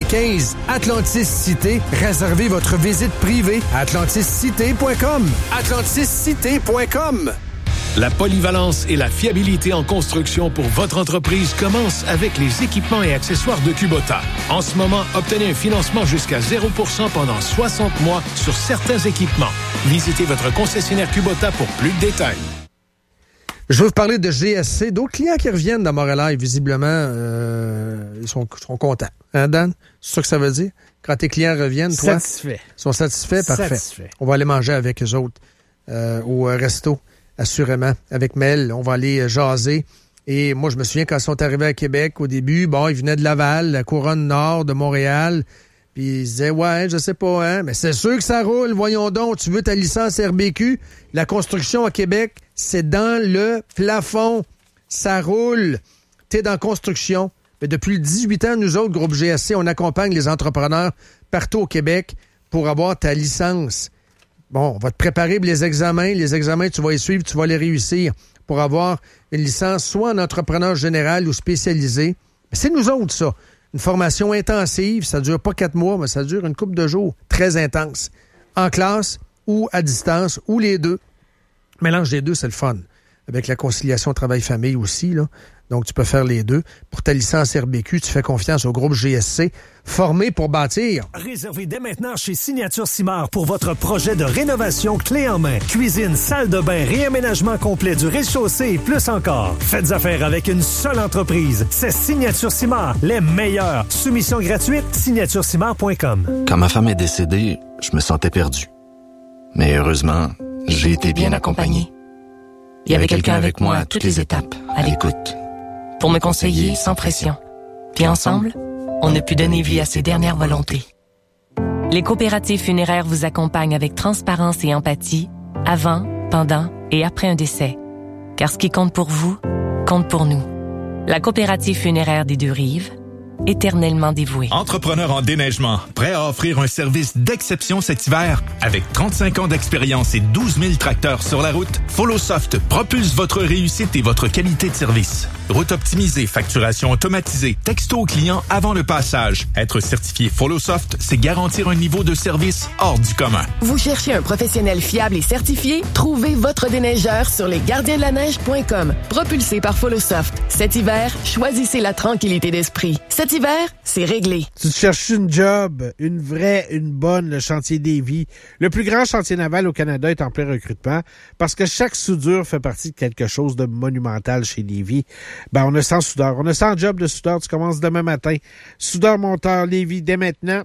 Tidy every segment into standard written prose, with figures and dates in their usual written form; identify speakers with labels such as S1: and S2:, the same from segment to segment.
S1: 15 Atlantis Cité. Réservez votre visite privée à atlantiscité.com. atlantiscité.com.
S2: La polyvalence et la fiabilité en construction pour votre entreprise commencent avec les équipements et accessoires de Kubota. En ce moment, obtenez un financement jusqu'à 0% pendant 60 mois sur certains équipements. Visitez votre concessionnaire Kubota pour plus de détails.
S1: Je veux vous parler de GSC. D'autres clients qui reviennent dans Montréal, visiblement, ils sont contents. Hein, Dan? C'est ça que ça veut dire? Quand tes clients reviennent, toi?
S3: Satisfaits.
S1: Ils sont satisfaits? Parfait.
S3: Satisfaits.
S1: On va aller manger avec eux autres au resto. Assurément. Avec Mel, on va aller jaser. Et moi, je me souviens quand ils sont arrivés à Québec, au début, bon, ils venaient de Laval, la couronne nord de Montréal. Puis ils disaient, ouais, je sais pas, hein, mais c'est sûr que ça roule. Voyons donc, tu veux ta licence RBQ? La construction à Québec, c'est dans le plafond. Ça roule. T'es dans construction. Mais depuis 18 ans, nous autres, groupe GSC, on accompagne les entrepreneurs partout au Québec pour avoir ta licence. Bon, on va te préparer pour les examens. Les examens, tu vas les suivre, tu vas les réussir pour avoir une licence soit en entrepreneur général ou spécialisé. Mais c'est nous autres, ça. Une formation intensive, ça dure pas 4 mois, mais ça dure une couple de jours. Très intense. En classe ou à distance, ou les deux. Mélange des deux, c'est le fun. Avec la conciliation travail-famille aussi, là. Donc, tu peux faire les deux. Pour ta licence RBQ, tu fais confiance au groupe GSC, formé pour bâtir.
S4: Réservez dès maintenant chez Signature Simard pour votre projet de rénovation clé en main. Cuisine, salle de bain, réaménagement complet du rez-de-chaussée et plus encore. Faites affaire avec une seule entreprise. C'est Signature Simard, les meilleurs. Soumission gratuite, signaturesimard.com.
S5: Quand ma femme est décédée, je me sentais perdu. Mais heureusement, j'ai été bien accompagné. Il y avait quelqu'un avec moi à toutes les étapes, à l'écoute, pour me conseiller sans pression. Puis ensemble, on a pu donner vie à ses dernières volontés.
S6: Les coopératives funéraires vous accompagnent avec transparence et empathie, avant, pendant et après un décès. Car ce qui compte pour vous, compte pour nous. La coopérative funéraire des Deux-Rives, éternellement dévouée.
S7: Entrepreneur en déneigement, prêt à offrir un service d'exception cet hiver? Avec 35 ans d'expérience et 12 000 tracteurs sur la route, FollowSoft propulse votre réussite et votre qualité de service. Route optimisée, facturation automatisée, texto au client avant le passage. Être certifié FollowSoft, c'est garantir un niveau de service hors du commun.
S8: Vous cherchez un professionnel fiable et certifié? Trouvez votre déneigeur sur lesgardiensdelaneige.com. Propulsé par FollowSoft. Cet hiver, choisissez la tranquillité d'esprit. Cet hiver, c'est réglé.
S3: Tu te cherches une job, une vraie, une bonne, le chantier Davy. Le plus grand chantier naval au Canada est en plein recrutement parce que chaque soudure fait partie de quelque chose de monumental chez Davy. Ben, on a 100 soudeurs. On a 100 jobs de soudeur. Tu commences demain matin. Soudeur-monteur Lévis, dès maintenant,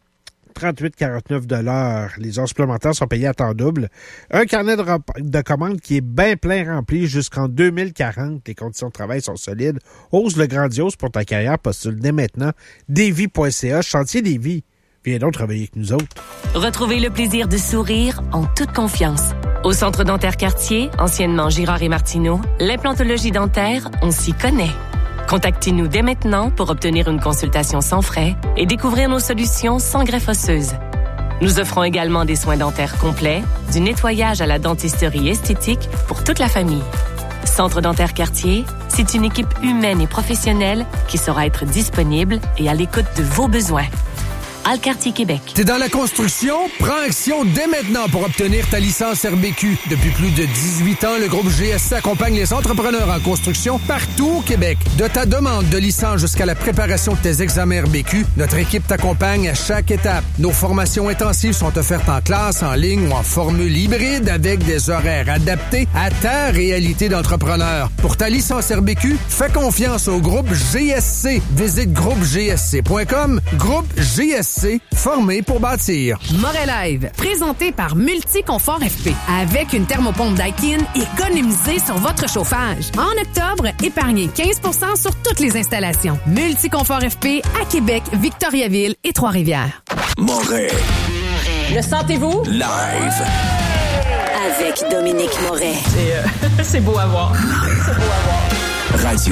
S3: 38,49 $. Les heures supplémentaires sont payées à temps double. Un carnet de commandes qui est bien plein rempli jusqu'en 2040. Les conditions de travail sont solides. Ose le grandiose pour ta carrière. Postule dès maintenant. Davy.ca. Chantier Lévis. Viens donc travailler avec nous autres.
S6: Retrouvez le plaisir de sourire en toute confiance. Au Centre dentaire Cartier, anciennement Girard et Martineau, l'implantologie dentaire, on s'y connaît. Contactez-nous dès maintenant pour obtenir une consultation sans frais et découvrir nos solutions sans greffe osseuse. Nous offrons également des soins dentaires complets, du nettoyage à la dentisterie esthétique pour toute la famille. Centre dentaire Cartier, c'est une équipe humaine et professionnelle qui saura être disponible et à l'écoute de vos besoins. Alcartier Québec.
S1: T'es dans la construction? Prends action dès maintenant pour obtenir ta licence RBQ. Depuis plus de 18 ans, le groupe GSC accompagne les entrepreneurs en construction partout au Québec. De ta demande de licence jusqu'à la préparation de tes examens RBQ, notre équipe t'accompagne à chaque étape. Nos formations intensives sont offertes en classe, en ligne ou en formule hybride avec des horaires adaptés à ta réalité d'entrepreneur. Pour ta licence RBQ, fais confiance au groupe GSC. Visite groupegsc.com. Groupe GSC. Formé pour bâtir.
S9: Morelive, présenté par Multiconfort FP. Avec une thermopompe Daikin, économisez sur votre chauffage. En octobre, épargnez 15% sur toutes les installations. Multiconfort FP à Québec, Victoriaville et Trois-Rivières.
S10: Moret.
S11: Le sentez-vous?
S10: Live.
S11: Avec Dominique Moret.
S12: C'est beau à voir. C'est beau à
S10: voir. Radio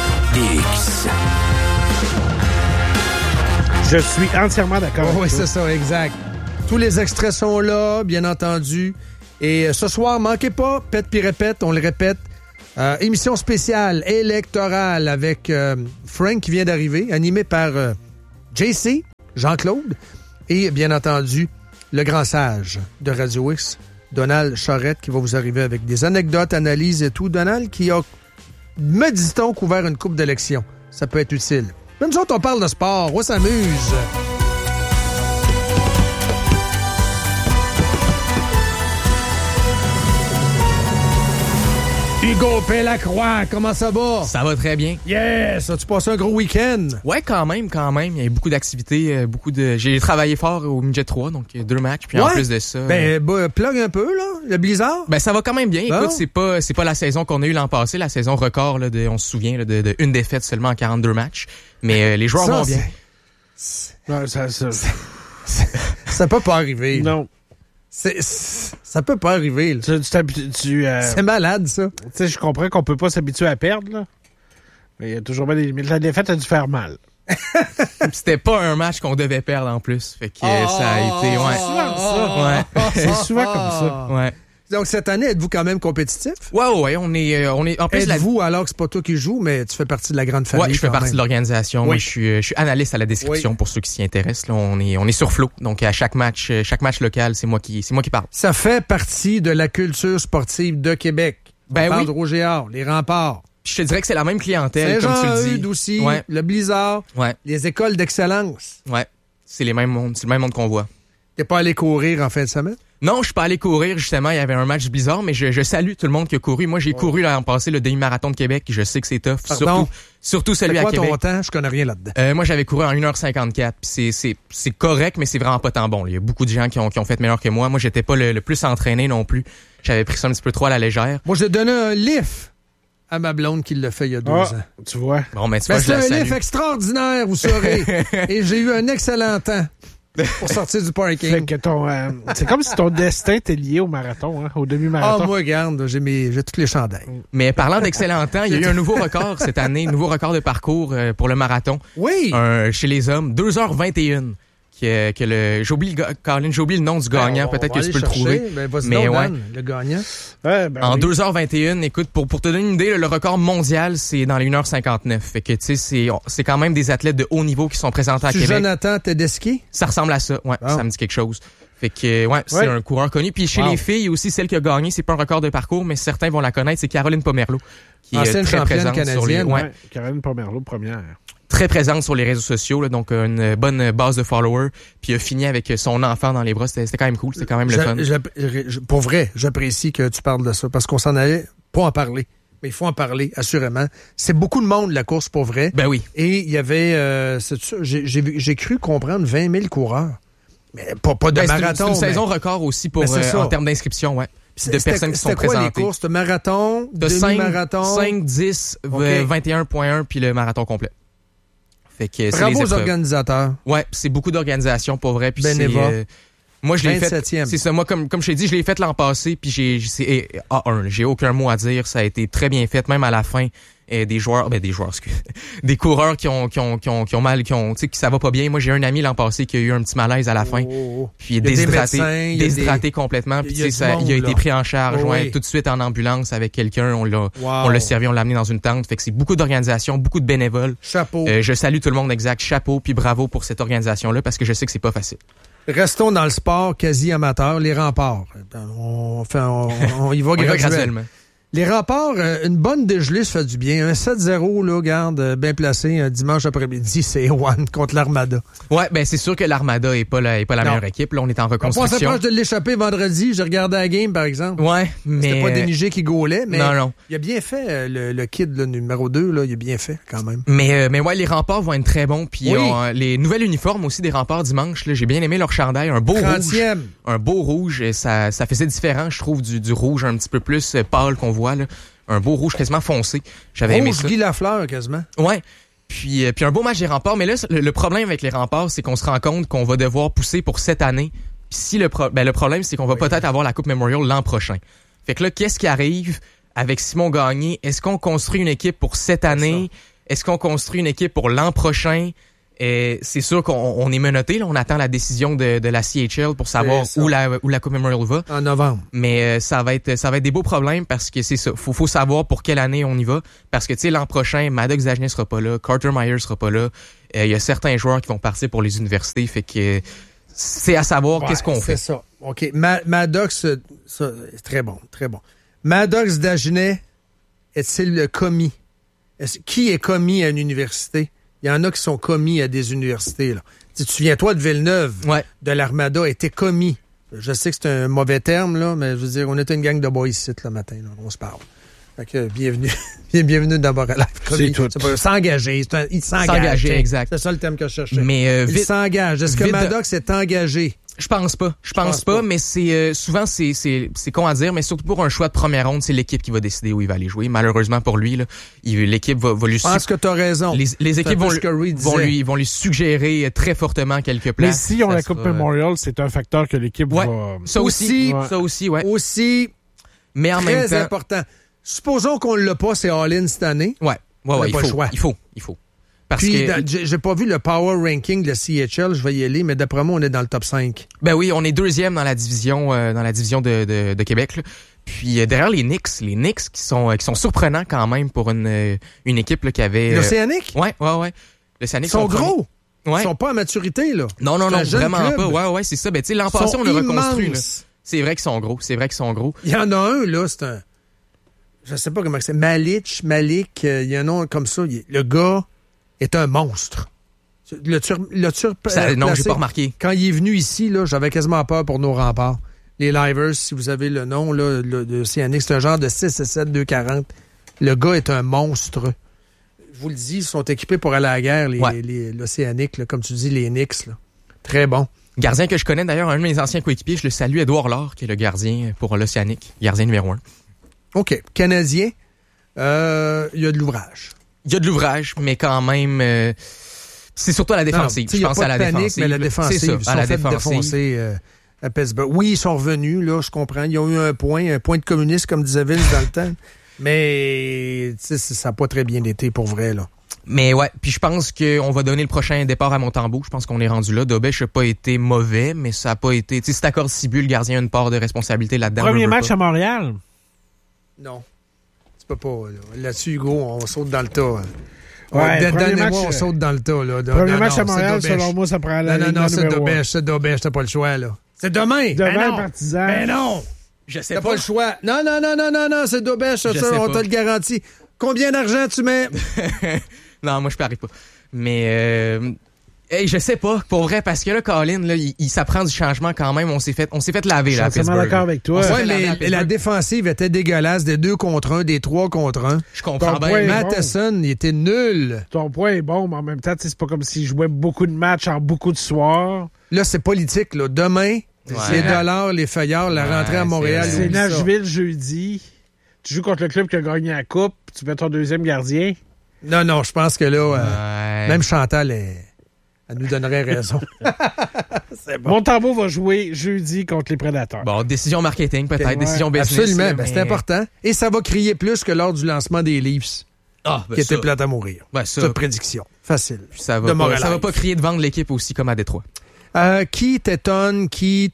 S10: X.
S3: Je suis entièrement d'accord.
S1: Oui, c'est ça, exact. Tous les extraits sont là, bien entendu. Et ce soir, manquez pas, pète puis répète, on le répète. Émission spéciale électorale avec Frank qui vient d'arriver, animée par JC. Jean-Claude. Et bien entendu, le grand sage de Radio X, Donald Charette, qui va vous arriver avec des anecdotes, analyses et tout. Donald qui a, me dit-on, couvert une coupe d'élections. Ça peut être utile. Mais nous autres, on parle de sport, on s'amuse. Hugo Pellacroix, comment ça va?
S13: Ça va très bien.
S1: Yes! As-tu passé un gros week-end?
S13: Ouais, quand même. Il y a beaucoup d'activités, J'ai travaillé fort au Midget 3, donc 2 matchs, puis en plus de ça...
S1: Plug un peu, là, le blizzard?
S13: Ça va quand même bien.
S1: Bon.
S13: Écoute, c'est pas la saison qu'on a eue l'an passé, la saison record, là, on se souvient, là, de une défaite seulement en 42 matchs. Mais les joueurs vont bien.
S1: Ça peut pas arriver.
S3: Non.
S1: Ça peut pas arriver. Là.
S3: C'est
S1: malade, ça.
S3: Tu sais, je comprends qu'on peut pas s'habituer à perdre, là. Mais il y a toujours bien des limites. La défaite a dû faire mal.
S13: C'était pas un match qu'on devait perdre en plus. Fait que ça a été... Ouais.
S3: C'est souvent comme ça.
S13: Ouais.
S1: Donc, cette année, êtes-vous quand même compétitif?
S13: Ouais, on est en plus
S1: êtes-vous, alors que c'est pas toi qui joues, mais tu fais partie de la grande famille?
S13: Ouais, je fais partie de l'organisation.
S1: Oui.
S13: Moi, je suis analyste à la description pour ceux qui s'y intéressent. Là, on est sur Flow. Donc, à chaque match local, c'est moi qui parle.
S1: Ça fait partie de la culture sportive de Québec. On parle de Roger Hart, les Remparts.
S13: Puis je te dirais que c'est la même clientèle, comme tu le dis.
S1: Aussi, le Blizzard, les écoles d'excellence.
S13: Ouais, c'est le même monde qu'on voit.
S1: T'es pas allé courir en fin de semaine?
S13: Non, je suis pas allé courir, justement. Il y avait un match Blizzard, mais je salue tout le monde qui a couru. Moi, j'ai couru l'an passé le demi-marathon de Québec. Je sais que c'est tough. Surtout celui à Québec.
S1: C'est quoi ton temps? Je connais rien là-dedans.
S13: Moi, j'avais couru en 1h54. Puis c'est correct, mais c'est vraiment pas tant bon. Il y a beaucoup de gens qui ont fait meilleur que moi. Moi, j'étais pas le plus entraîné non plus. J'avais pris ça un petit peu trop à la légère.
S1: Moi, j'ai donné un lift à ma blonde qui l'a fait il y a 2 ans.
S3: Tu vois.
S13: Bon, mais tu vois,
S1: c'est un lift extraordinaire, vous saurez. Et j'ai eu un excellent temps pour sortir du parking.
S3: Fait que c'est comme si ton destin était lié au marathon, au demi-marathon.
S1: Moi, regarde, j'ai toutes les chandails.
S13: Mais parlant d'excellent temps, il y a eu un nouveau record cette année, nouveau record de parcours pour le marathon.
S1: Oui.
S13: Chez les hommes, 2h21. J'ai oublié le nom du gagnant, peut-être que tu peux le trouver.
S1: Mais ouais. Le gagnant.
S13: En 2h21, écoute, pour te donner une idée, le record mondial, c'est dans les 1h59. Fait que, tu sais, c'est quand même des athlètes de haut niveau qui sont présentés à Québec.
S1: Jonathan Tedeschi?
S13: Ça ressemble à ça, ça me dit quelque chose. Fait que, c'est un coureur connu. Puis chez les filles, aussi, celle qui a gagné, c'est pas un record de parcours, mais certains vont la connaître, c'est Caroline Pomerleau. Qui est très présente canadienne.
S3: Caroline Pomerleau, première.
S13: Très présente sur les réseaux sociaux, là, donc une bonne base de followers, puis a fini avec son enfant dans les bras. C'était quand même cool, c'était quand même le fun.
S1: Pour vrai, j'apprécie que tu parles de ça, parce qu'on s'en allait pas en parler. Mais il faut en parler, assurément. C'est beaucoup de monde, la course, pour vrai.
S13: Ben oui.
S1: Et il y avait, j'ai cru comprendre 20 000 coureurs. Mais pas de marathon.
S13: C'est une saison record aussi pour en termes d'inscription, ouais. Puis de personnes qui sont présentées.
S1: C'était quoi les courses? De marathon, de demi-marathon?
S13: 5, 10, 21.1, puis le marathon complet. Fait que
S1: bravo aux organisateurs.
S13: Ouais, c'est beaucoup d'organisations, pour vrai. Puis moi, je l'ai fait. C'est ça. Moi, comme je t'ai dit, je l'ai fait l'an passé, puis c'est A1. J'ai aucun mot à dire. Ça a été très bien fait, même à la fin. Des coureurs qui ont mal, tu sais, qui ça va pas bien. Moi, j'ai un ami l'an passé qui a eu un petit malaise à la fin. Puis il est déshydraté complètement. Puis tu sais, il a été pris en charge, tout de suite en ambulance avec quelqu'un. On l'a servi, on l'a amené dans une tente. Fait que c'est beaucoup d'organisations, beaucoup de bénévoles.
S1: Chapeau.
S13: Je salue tout le monde, exact. Chapeau, puis bravo pour cette organisation-là, parce que je sais que c'est pas facile.
S1: Restons dans le sport quasi amateur, les Remparts. On y va graduellement. Les Remparts, une bonne dégelée, ça fait du bien. Un 7-0, là, garde, bien placé, un dimanche après-midi, c'est One contre l'Armada. Ouais, ben c'est sûr que l'Armada est pas la meilleure équipe. Là, on est en reconstruction. On s'approche de l'échapper vendredi. J'ai regardé la game, par exemple. Ouais, mais... C'était pas Déniger qui gaulait, mais... Non. Il a bien fait, le kid, le numéro 2, là, il a bien fait, quand même. Mais ouais, les Remparts vont être très bons. Puis les nouvelles uniformes aussi des Remparts dimanche, là, j'ai bien aimé leur chandail. Un beau 30e. Rouge. Un beau rouge. Et ça faisait différent, je trouve, du rouge un petit peu plus pâle qu'on voit, là. Un beau rouge quasiment foncé. J'avais aimé ça. Guy Lafleur, quasiment. Ouais. Puis un beau match des Remparts. Mais là, le problème avec les Remparts, c'est qu'on se rend compte qu'on va devoir pousser pour cette année. Puis si le problème, c'est qu'on va peut-être avoir la Coupe Memorial l'an prochain. Fait que là, qu'est-ce qui arrive avec Simon Gagné? Est-ce qu'on construit une équipe pour cette année? Est-ce qu'on construit une équipe pour l'an prochain? C'est sûr qu'on est menotté, là. On attend la décision de la CHL pour savoir où la Coupe Memorial va. En novembre. Mais ça va être des beaux problèmes parce que c'est ça. Faut savoir pour quelle année on y va. Parce que, tu sais, l'an prochain, Maddox Dagenet sera pas là, Carter Meyer sera pas là.
S13: Il y a certains joueurs qui vont partir pour les universités, fait que c'est à savoir qu'est-ce qu'on fait.
S1: C'est ça. OK. Maddox, ça, c'est très bon, très bon. Maddox Dagenet, est-il commis? Qui est commis à une université? Il y en a qui sont commis à des universités. Là. Tu te souviens-toi de Villeneuve, de l'Armada, était commis. Je sais que c'est un mauvais terme, là, mais je veux dire, on était une gang de boys ici le matin, là, on se parle. Fait que bienvenue. Bienvenue dans Borrelive.
S3: C'est tout.
S1: S'engager. Il s'engage.
S13: S'engager, exact.
S1: C'est ça le terme que je cherchais.
S13: Mais,
S1: il s'engage. Est-ce que Maddox est engagé?
S13: Je pense pas. Je pense pas, mais c'est souvent c'est con à dire, mais surtout pour un choix de première ronde, c'est l'équipe qui va décider où il va aller jouer. Malheureusement pour lui, là, l'équipe va lui.
S1: Je pense que t'as raison.
S13: Les équipes vont lui suggérer très fortement quelques places.
S3: Mais si on la Coupe Memorial, c'est un facteur que l'équipe va.
S13: Ça aussi, ouais.
S1: Aussi.
S13: Mais en même temps,
S1: très important. Supposons qu'on l'a pas, c'est all-in cette année.
S13: Ouais, il faut. Parce
S1: puis,
S13: que
S1: j'ai pas vu le power ranking de la CHL, je vais y aller, mais d'après moi, on est dans le top 5.
S13: Ben oui, on est deuxième dans la division de Québec. Là. Puis derrière les Knicks qui sont surprenants quand même pour une équipe là, qui avait...
S1: L'Océanique?
S13: Ouais. L'Océanique
S1: ils sont gros.
S13: Ouais.
S1: Ils sont pas à maturité, là.
S13: Non, vraiment club. Pas. Ouais, c'est ça. Ben tu sais, l'an passé, on a reconstruit. Là. C'est vrai qu'ils sont gros. Il
S1: y en a un, là, c'est un... Je sais pas comment c'est. Malik, il y a un nom comme ça. Le gars est un monstre.
S13: Non, j'ai pas remarqué.
S1: Quand il est venu ici, là, j'avais quasiment peur pour nos remparts. Les Livers, si vous avez le nom là, de Océanique, c'est un genre de 6-7, 240. Le gars est un monstre. Je vous le dis, ils sont équipés pour aller à la guerre, l'Océanique, là, comme tu dis, les Knicks. Là. Très bon.
S13: Gardien que je connais d'ailleurs, un de mes anciens coéquipiers, je le salue, Édouard Laure, qui est le gardien pour l'Océanique, gardien numéro 1.
S1: OK. Canadien, il y a de l'ouvrage.
S13: Il y a de l'ouvrage, mais quand même, c'est surtout à la défensive.
S1: Je pense à la défensive. Mais la défensive,
S13: c'est ça,
S1: ils sont fait défoncer à Pittsburgh. Oui, ils sont revenus, là, je comprends. Ils ont eu un point de communiste, comme disait Vince dans le temps. Mais ça n'a pas très bien été pour vrai, là.
S13: Mais ouais, puis je pense qu'on va donner le prochain départ à Montembeault. Je pense qu'on est rendu là. Dobèche n'a pas été mauvais, mais ça n'a pas été... Tu sais, c'est accord Cibu, le gardien a une part de responsabilité là-dedans.
S3: Premier match à Montréal?
S1: Non. Tu peux pas. Là-dessus, Hugo, on saute dans le tas.
S3: Ouais,
S1: on saute dans le tas. Là.
S3: Premier match à Montréal, selon moi, ça prend la
S1: Non, c'est Dobèche, t'as pas le choix, là. C'est demain!
S3: Demain, partisan.
S1: Ben non!
S13: Je sais
S1: pas. T'as pas le choix. Non, c'est Dobèche, ça, on te le garantit. Combien d'argent tu mets?
S13: Non, moi, je parie pas. Mais... je sais pas, pour vrai, parce que là, Colin, là, il s'apprend du changement quand même. On s'est fait laver, là, à Pittsburgh.
S3: Je suis d'accord avec toi.
S1: Ouais, mais la défensive était dégueulasse, des 2 contre 1, des 3 contre 1.
S13: Je comprends bien.
S1: Matheson, il était nul.
S3: Ton point est bon, mais en même temps, c'est pas comme s'il jouait beaucoup de matchs en beaucoup de soirs.
S1: Là, c'est politique, là. Demain, les dollars, les feuillards, la rentrée à Montréal.
S3: C'est Nashville jeudi. Tu joues contre le club qui a gagné la coupe, tu mets ton deuxième gardien.
S1: Non, je pense que là, même Chantal elle nous donnerait raison.
S3: C'est bon. Montembeault va jouer jeudi contre les Prédateurs.
S13: Bon, décision marketing peut-être, décision business.
S1: Absolument, c'est important. Et ça va crier plus que lors du lancement des Leafs, qui était plate à mourir. C'est une prédiction. Facile.
S13: Puis ça va pas crier de vendre l'équipe aussi comme à Détroit.
S1: Qui t'étonne et qui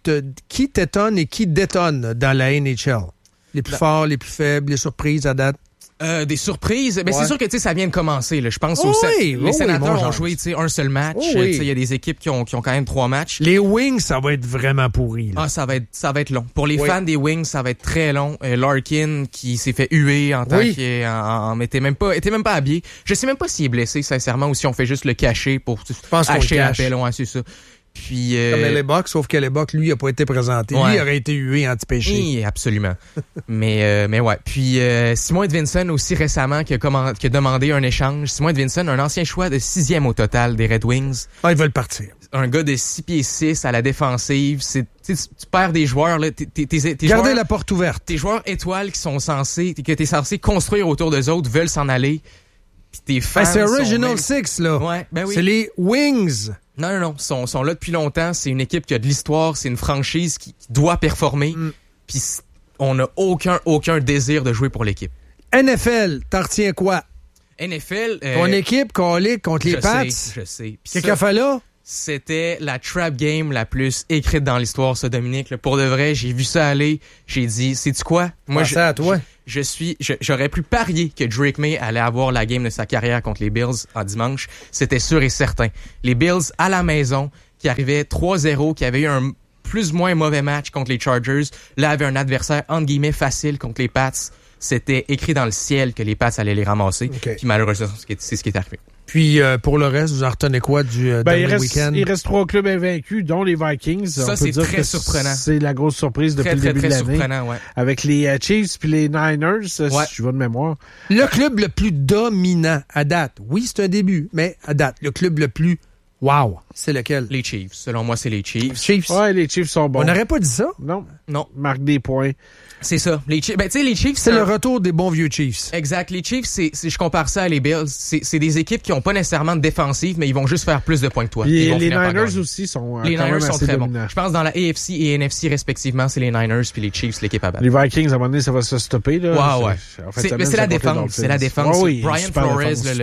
S1: détonne dans la NHL? Les plus forts, les plus faibles, les surprises à date?
S13: Des surprises, mais c'est sûr que ça vient de commencer. Là. Je pense les Sénateurs ont joué un seul match. Il y a des équipes qui ont quand même 3 matchs.
S1: Les Wings, ça va être vraiment pourri. Là.
S13: Ça va être long. Pour les fans des Wings, ça va être très long. Larkin qui s'est fait huer en tant était même pas habillé. Je sais même pas s'il est blessé sincèrement ou si on fait juste le cacher pour hacher l'appel. C'est ça. Puis,
S1: comme Hellebuck, sauf qu'Hellebuck, lui, n'a pas été présenté. Lui, il aurait été hué anti-péché.
S13: Oui, absolument. mais ouais. Puis Simon Edvinsson aussi récemment qui a demandé un échange. Simon Edvinsson, un ancien choix de 6e au total des Red Wings.
S1: Ils veulent partir.
S13: Un gars de 6 pieds 6 à la défensive. Tu perds des joueurs. Là,
S1: gardez la porte ouverte.
S13: Tes joueurs étoiles que t'es censé construire autour d'eux autres veulent s'en aller. Puis tes fans
S1: c'est Original Six, là.
S13: Ouais, ben oui.
S1: C'est les Wings.
S13: Non. Ils sont là depuis longtemps. C'est une équipe qui a de l'histoire. C'est une franchise qui doit performer. Puis on n'a aucun désir de jouer pour l'équipe.
S1: NFL, t'en retiens quoi?
S13: NFL...
S1: Ton équipe, Colic, contre les Pats?
S13: Je sais.
S1: Qu'est-ce qu'elle fait là?
S13: C'était la trap game la plus écrite dans l'histoire, ça, Dominique. Là, pour de vrai, j'ai vu ça aller. J'ai dit, sais-tu quoi? Moi, j'aurais pu parier que Drake May allait avoir la game de sa carrière contre les Bills en dimanche. C'était sûr et certain. Les Bills à la maison, qui arrivaient 3-0, qui avaient eu un plus ou moins mauvais match contre les Chargers, là, avaient un adversaire, entre guillemets, facile contre les Pats. C'était écrit dans le ciel que les Pats allaient les ramasser. Okay. Puis malheureusement, c'est ce qui est arrivé.
S1: Puis pour le reste, vous en retenez quoi du dernier week-end?
S3: Il reste 3 clubs invaincus, dont les Vikings.
S13: Ça, c'est très surprenant.
S3: C'est la grosse surprise depuis le début de l'année.
S13: Surprenant, ouais.
S3: Avec les Chiefs puis les Niners, si je vois de mémoire.
S1: Le club le plus dominant à date, oui, c'est un début, mais à date, le club le plus wow, c'est lequel?
S13: Les Chiefs. Selon moi, c'est les Chiefs.
S3: Ouais, les Chiefs sont bons.
S1: On n'aurait pas dit ça?
S3: Non.
S13: Marque
S3: des points.
S13: C'est ça. Les Chiefs, tu sais, les Chiefs,
S1: c'est le retour des bons vieux Chiefs.
S13: Exact. Les Chiefs, je compare ça à les Bills. C'est des équipes qui ont pas nécessairement de défensive, mais ils vont juste faire plus de points que toi.
S3: Les Niners aussi sont
S13: les
S3: quand
S13: Niners
S3: même
S13: sont
S3: assez
S13: très
S3: dominants.
S13: bons. Je pense dans la AFC et NFC respectivement, c'est les Niners puis les Chiefs l'équipe à battre.
S3: Les Vikings, à un moment donné, ça va se stopper là.
S13: Ouais. Mais c'est la défense. C'est la défense.
S3: Oh oui,
S13: Brian Flores,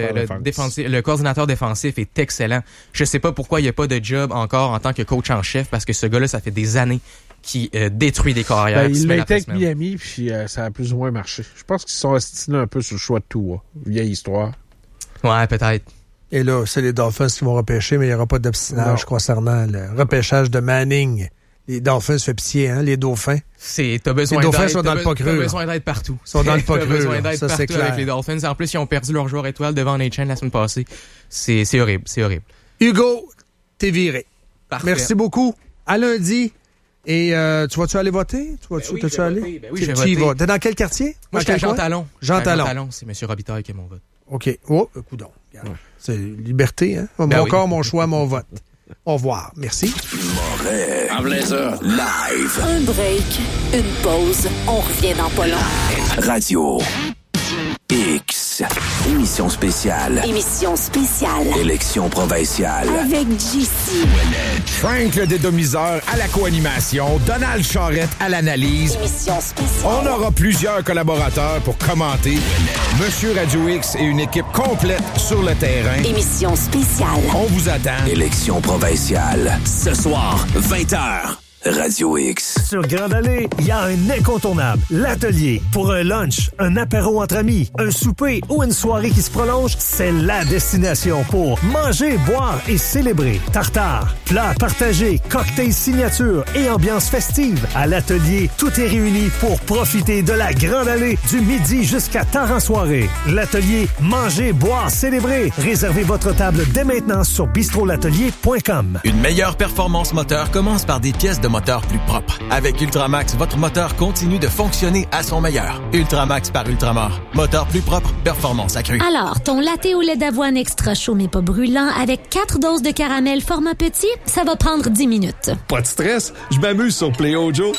S13: le coordinateur défensif, est excellent. Je sais pas pourquoi il n'y a pas de job encore en tant que coach en chef, parce que ce gars-là, ça fait des années qui détruit des carrières.
S3: Il l'a été avec Miami, puis ça a plus ou moins marché. Je pense qu'ils se sont ostinés un peu sur le choix de Tua. Vieille histoire.
S13: Ouais, peut-être.
S1: Et là, c'est les Dolphins qui vont repêcher, mais il n'y aura pas d'obstinage concernant le repêchage de Manning. Les Dolphins se fait pitié, hein, les Dauphins.
S13: Les Dauphins
S1: sont dans le pas creux.
S13: T'as besoin d'être partout.
S1: Ils sont dans le pas creux.
S13: T'as besoin d'être partout
S1: clair.
S13: avec les Dolphins. En plus, ils ont perdu leur joueur étoile devant Nate la semaine passée. C'est horrible.
S1: Hugo, t'es viré.
S13: Parfait.
S1: Merci beaucoup. À lundi. Et tu vas-tu aller voter? T'as-tu aller?
S13: Oui, je vais voter.
S1: T'es dans quel quartier?
S13: Moi, j'étais à Jean Talon.
S1: Jean Talon.
S13: C'est M. Robitaille qui est mon vote.
S1: OK. Oh, coudonc. C'est liberté, hein? Mon corps, mon choix, mon vote. Au revoir. Merci.
S10: Moret. En plein ça. Live.
S11: Un break, une pause. On revient dans pas long.
S10: Radio X. Émission spéciale. Élection provinciale.
S11: Avec JC.
S14: Frank le dédomiseur à la co-animation. Donald Charrette à l'analyse.
S11: Émission spéciale.
S14: On aura plusieurs collaborateurs pour commenter. Monsieur Radio X et une équipe complète sur le terrain.
S11: Émission spéciale.
S14: On vous attend.
S10: Élection provinciale. Ce soir, 20h. Radio X.
S4: Sur Grande Allée, il y a un incontournable. L'Atelier. Pour un lunch, un apéro entre amis, un souper ou une soirée qui se prolonge, c'est la destination pour manger, boire et célébrer. Tartare, plats partagés, cocktails signature et ambiance festive. À l'Atelier, tout est réuni pour profiter de la Grande Allée du midi jusqu'à tard en soirée. L'Atelier, manger, boire, célébrer. Réservez votre table dès maintenant sur bistrolatelier.com.
S15: Une meilleure performance moteur commence par des pièces de moteur plus propre. Avec Ultramax, votre moteur continue de fonctionner à son meilleur. Ultramax par Ultramar. Moteur plus propre, performance accrue.
S16: Alors, ton latte au lait d'avoine extra chaud mais pas brûlant avec 4 doses de caramel format petit, ça va prendre 10 minutes.
S17: Pas de stress, je m'amuse sur Play-O-Joe.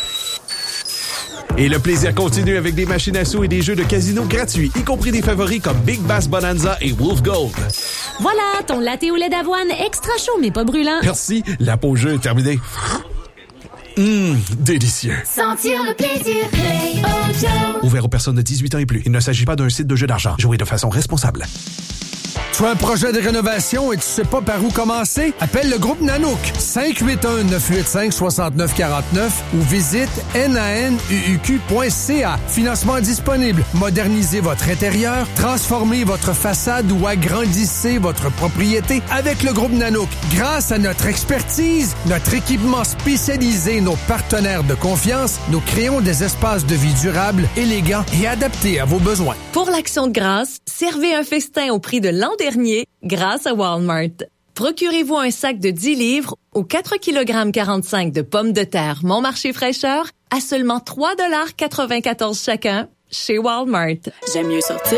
S17: Et le plaisir continue avec des machines à sous et des jeux de casino gratuits, y compris des favoris comme Big Bass Bonanza et Wolf Gold.
S16: Voilà, ton latte au lait d'avoine extra chaud mais pas brûlant.
S17: Merci, la pause jeu est terminée. Délicieux.
S18: Sentir le plaisir, Play-O-Joe.
S17: Ouvert aux personnes de 18 ans et plus. Il ne s'agit pas d'un site de jeu d'argent. Jouez de façon responsable.
S1: Tu as un projet de rénovation et tu sais pas par où commencer? Appelle le groupe Nanook 581-985-6949 ou visite nanuq.ca. Financement disponible. Modernisez votre intérieur, transformez votre façade ou agrandissez votre propriété avec le groupe Nanook. Grâce à notre expertise, notre équipement spécialisé, nos partenaires de confiance, nous créons des espaces de vie durables, élégants et adaptés à vos besoins.
S19: Pour l'Action de grâce, servez un festin au prix de l'an dernier grâce à Walmart. Procurez-vous un sac de 10 livres ou 4,45 kg de pommes de terre Montmarché fraîcheur à seulement 3,94 $ chacun chez Walmart.
S11: J'aime mieux sortir